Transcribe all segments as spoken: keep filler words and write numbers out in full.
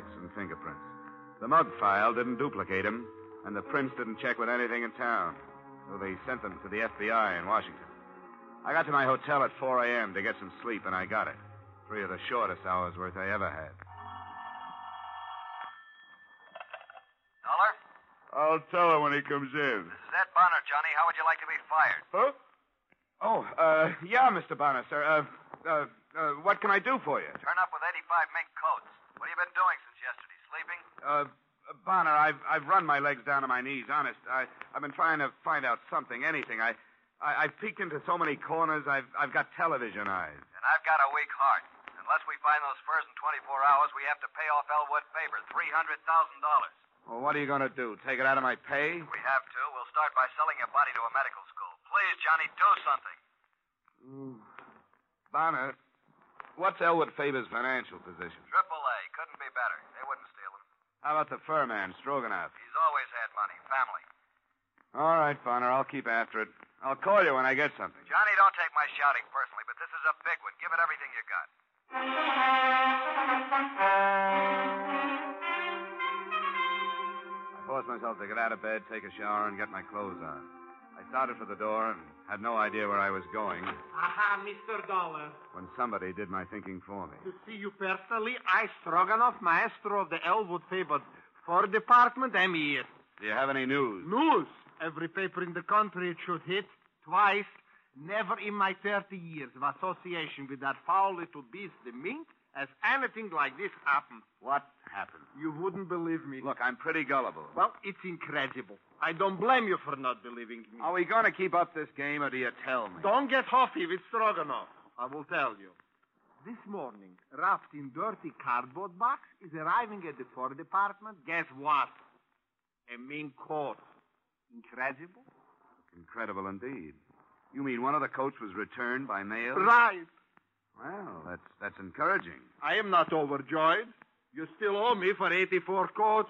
ballistics and fingerprints. The mug file didn't duplicate him, and the prints didn't check with anything in town. So they sent them to the F B I in Washington. I got to my hotel at four a.m. to get some sleep, and I got it. Three of the shortest hours worth I ever had. Dollar? I'll tell her when he comes in. This is Ed Bonner, Johnny. How would you like to be fired? Huh? Oh, uh, yeah, Mister Bonner, sir. Uh, uh, uh, what can I do for you? Turn up with eighty-five mink coats. What have you been doing since yesterday? Sleeping? Uh, Bonner, I've I've run my legs down to my knees, honest. I, I've been trying to find out something, anything. I, I, I've peeked into so many corners, I've, I've got television eyes. And I've got a weak heart. Unless we find those furs in twenty-four hours, we have to pay off Elwood Faber three hundred thousand dollars. Well, what are you going to do? Take it out of my pay? We have to. We'll start by selling your body to a medical school. Please, Johnny, do something. Mm. Bonner, what's Elwood Faber's financial position? Triple A. Couldn't be better. They wouldn't steal him. How about the fur man, Stroganoff? He's always had money. Family. All right, Bonner, I'll keep after it. I'll call you when I get something. Johnny, don't take my shouting personally, but this is a big one. Give it everything you got. I forced myself to get out of bed, take a shower, and get my clothes on. I started for the door and had no idea where I was going Aha, Mister Dollar. when somebody did my thinking for me. To see you personally, I, Stroganoff, maestro of the Elwood Faber Fur Department, am here. Do you have any news? News. Every paper in the country it should hit twice. Never in my thirty years of association with that foul little beast, the mink, has anything like this happened. What happened? You wouldn't believe me. Look, I'm pretty gullible. Well, it's incredible. I don't blame you for not believing me. Are we going to keep up this game, or do you tell me? Don't get huffy with Stroganoff. I will tell you. This morning, wrapped in dirty cardboard box, is arriving at the Fur Department. Guess what? A mink coat. Incredible? Incredible indeed. You mean one of the coats was returned by mail? Right. Well, that's that's encouraging. I am not overjoyed. You still owe me for eighty-four coats.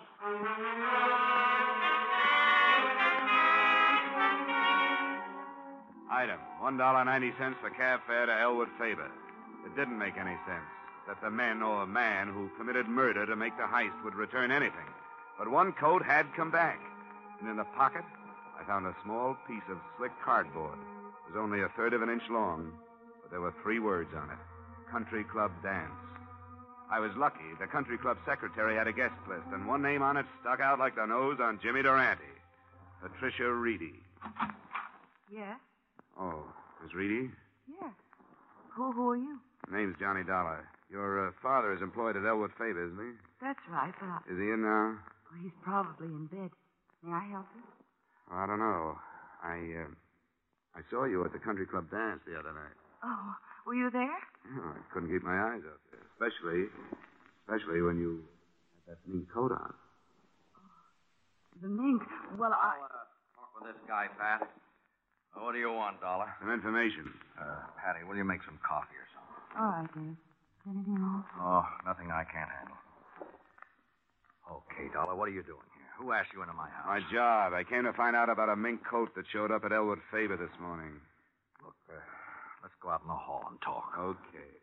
Item, one dollar ninety cents for cab fare to Elwood Faber. It didn't make any sense that the men or man who committed murder to make the heist would return anything. But one coat had come back. And in the pocket, I found a small piece of slick cardboard. It was only a third of an inch long, but there were three words on it. Country Club Dance. I was lucky. The country club secretary had a guest list, and one name on it stuck out like the nose on Jimmy Durante. Patricia Reedy. Yes? Oh, is Reedy? Yes. Who, who are you? Name's Johnny Dollar. Your uh, father is employed at Elwood Faber, isn't he? That's right, but I... Is he in now? Oh, he's probably in bed. May I help you? Oh, I don't know. I, uh, I saw you at the country club dance the other night. Oh, were you there? Oh, I couldn't keep my eyes off you, especially, especially when you had that mink coat on. The mink. Well, I... I'll, uh, talk with this guy, Pat. Uh, what do you want, Dollar? Some information. Uh, Patty, will you make some coffee or something? All right, Dave. Anything else? Oh, nothing I can't handle. Okay, Dollar, what are you doing here? Who asked you into my house? My job. I came to find out about a mink coat that showed up at Elwood Faber this morning. Look, uh, let's go out in the hall and talk. Okay.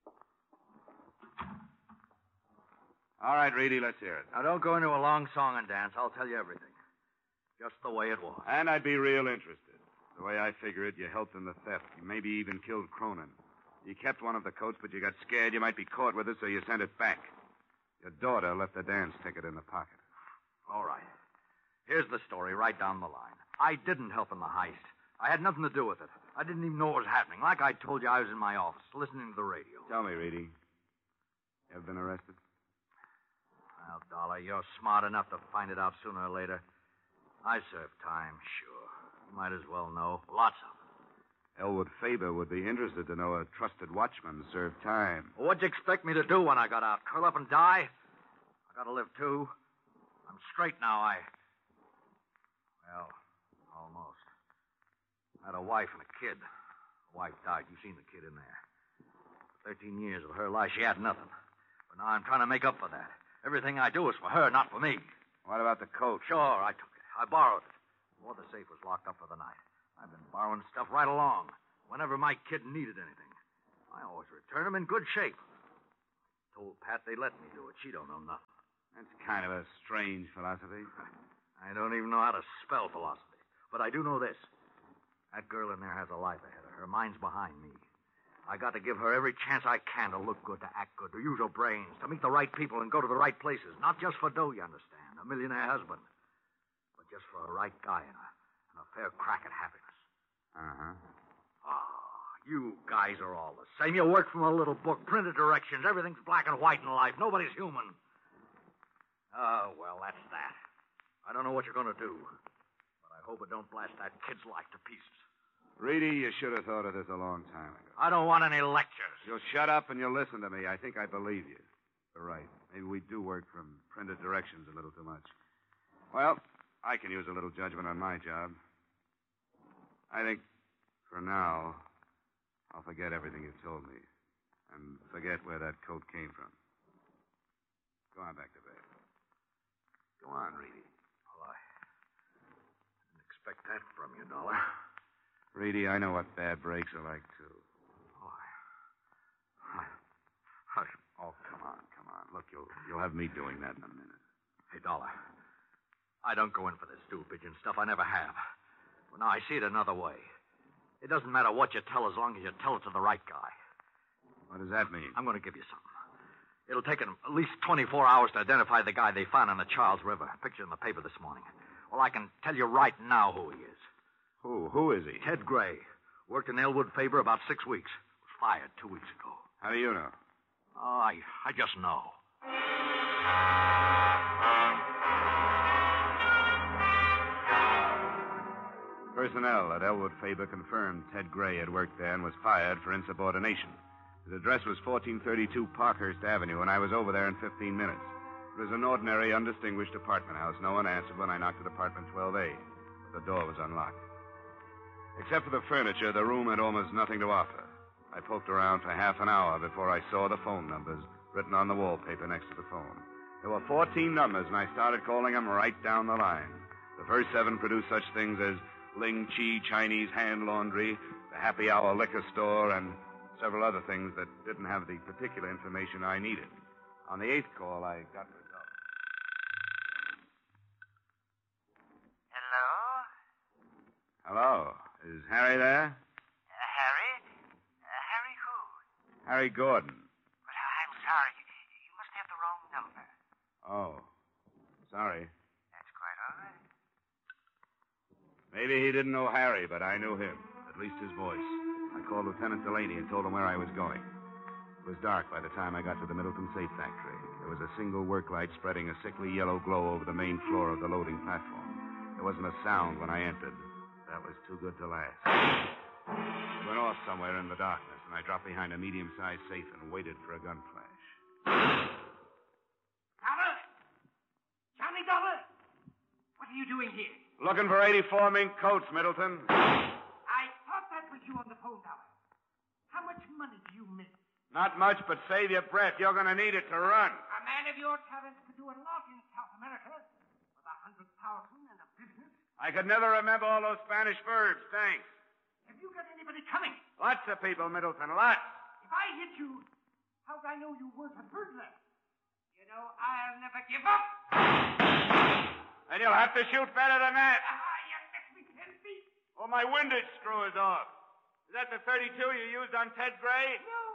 All right, Reedy, let's hear it. Now, don't go into a long song and dance. I'll tell you everything. Just the way it was. And I'd be real interested. The way I figure it, you helped in the theft. You maybe even killed Cronin. You kept one of the coats, but you got scared you might be caught with it, so you sent it back. Your daughter left the dance ticket in the pocket. All right. Here's the story right down the line. I didn't help in the heist. I had nothing to do with it. I didn't even know what was happening. Like I told you, I was in my office, listening to the radio. Tell me, Reedy. You ever been arrested? Well, Dollar, you're smart enough to find it out sooner or later. I served time, sure. You might as well know. Lots of it. Elwood Faber would be interested to know a trusted watchman served time. Well, what'd you expect me to do when I got out? Curl up and die? I gotta live, too. I'm straight now, I... Well, almost. I had a wife and a kid. The wife died. You've seen the kid in there. Thirteen years of her life, she had nothing. But now I'm trying to make up for that. Everything I do is for her, not for me. What about the coat? Sure, I took it. I borrowed it. Or the safe was locked up for the night. I've been borrowing stuff right along. Whenever my kid needed anything, I always return them in good shape. Told Pat they let me do it. She don't know nothing. That's kind of a strange philosophy. I don't even know how to spell philosophy. But I do know this. That girl in there has a life ahead of her. Mine's behind me. I got to give her every chance I can to look good, to act good, to use her brains, to meet the right people and go to the right places. Not just for dough, you understand, a millionaire husband, but just for a right guy and a, and a fair crack at happiness. Uh-huh. Oh, you guys are all the same. You work from a little book, printed directions. Everything's black and white in life. Nobody's human. Oh, well, that's that. I don't know what you're going to do, but I hope it don't blast that kid's life to pieces. Reedy, you should have thought of this a long time ago. I don't want any lectures. You'll shut up and you'll listen to me. I think I believe you. You're right. Maybe we do work from printed directions a little too much. Well, I can use a little judgment on my job. I think, for now, I'll forget everything you've told me and forget where that coat came from. Go on back to bed. Go on, Reedy. Well, I didn't expect that from you, Dollar. Reedy, I know what bad breaks are like, too. Oh, I... I... I... Oh, come on, come on. Look, you'll, you'll have me doing that in a minute. Hey, Dollar, I don't go in for this stool pigeon stuff. I never have. Well, now, I see it another way. It doesn't matter what you tell as long as you tell it to the right guy. What does that mean? I'm going to give you something. It'll take them at least twenty-four hours to identify the guy they found on the Charles River. Picture in the paper this morning. Well, I can tell you right now who he is. Who? Who is he? Ted Gray. Worked in Elwood Faber about six weeks. Was fired two weeks ago. How do you know? Oh, I, I just know. Personnel at Elwood Faber confirmed Ted Gray had worked there and was fired for insubordination. His address was fourteen thirty-two Parkhurst Avenue, and I was over there in fifteen minutes. It was an ordinary, undistinguished apartment house. No one answered when I knocked at apartment twelve A. But the door was unlocked. Except for the furniture, the room had almost nothing to offer. I poked around for half an hour before I saw the phone numbers written on the wallpaper next to the phone. There were fourteen numbers, and I started calling them right down the line. The first seven produced such things as Ling Chi Chinese Hand Laundry, the Happy Hour Liquor Store, and several other things that didn't have the particular information I needed. On the eighth call, I got results. Hello? Hello. Is Harry there? Uh, Harry? Uh, Harry who? Harry Gordon. Well, I'm sorry. You must have the wrong number. Oh. Sorry. That's quite all right. Maybe he didn't know Harry, but I knew him. At least his voice. I called Lieutenant Delaney and told him where I was going. It was dark by the time I got to the Middleton Safe Factory. There was a single work light spreading a sickly yellow glow over the main floor of the loading platform. There wasn't a sound when I entered. That was too good to last. It went off somewhere in the darkness, and I dropped behind a medium-sized safe and waited for a gun flash. Dollar? Johnny Dollar? What are you doing here? Looking for eighty-four mink coats, Middleton. I thought that was you on the phone, Dollar. How much money do you make? Not much, but save your breath. You're going to need it to run. A man of your talents could do a lot in South America. With a hundred thousand in a business. I could never remember all those Spanish verbs. Thanks. Have you got anybody coming? Lots of people, Middleton. Lots. If I hit you, how'd I know you weren't a burglar? You know, I'll never give up. And you'll have to shoot better than that. Ah, you missed me ten feet. Oh, my windage screw is off. Is that the thirty-two you used on Ted Gray? No,